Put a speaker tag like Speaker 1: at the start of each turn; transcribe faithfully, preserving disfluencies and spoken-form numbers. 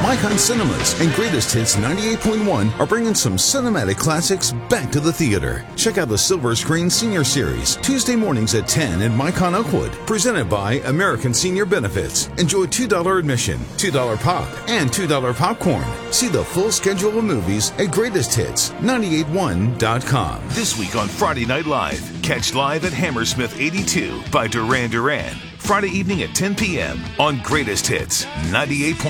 Speaker 1: Micon Cinemas and Greatest Hits ninety-eight point one are bringing some cinematic classics back to the theater. Check out the Silver Screen Senior Series, Tuesday mornings at ten in Micon Oakwood, presented by American Senior Benefits. Enjoy two dollars admission, two dollars pop, and two dollars popcorn. See the full schedule of movies at greatest hits ninety-eight one dot com.
Speaker 2: This week on Friday Night Live, catch Live at Hammersmith eighty-two by Duran Duran. Friday evening at ten p.m. on Greatest Hits ninety-eight point one.